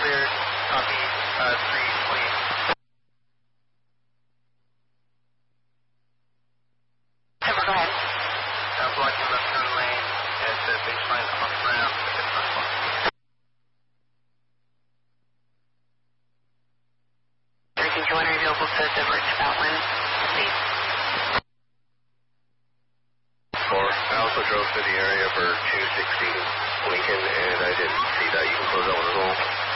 cleared. Copy, 320. Go ahead. Blocking left turn lane at the baseline off ramp. Everything 200 available to divert to Outland, please. 4. I also drove through the area for 216 Lincoln, and I didn't see that. You can close that one as well.